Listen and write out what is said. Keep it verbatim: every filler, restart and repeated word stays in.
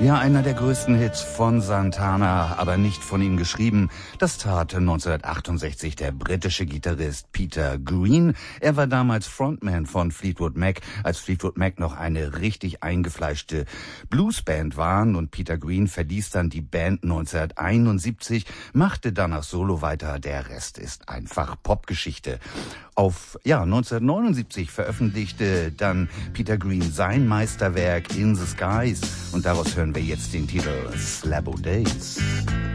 Ja, einer der größten Hits von Santana, aber nicht von ihm geschrieben. Das tat neunzehnhundertachtundsechzig der britische Gitarrist Peter Green. Er war damals Frontman von Fleetwood Mac, als Fleetwood Mac noch eine richtig eingefleischte Bluesband waren. Und Peter Green verließ dann die Band neunzehnhunderteinundsiebzig, machte danach Solo weiter. Der Rest ist einfach Popgeschichte. Auf, ja, neunzehnhundertneunundsiebzig veröffentlichte dann Peter Green sein Meisterwerk In the Skies und daraus hören wir jetzt den Titel Slabo Days.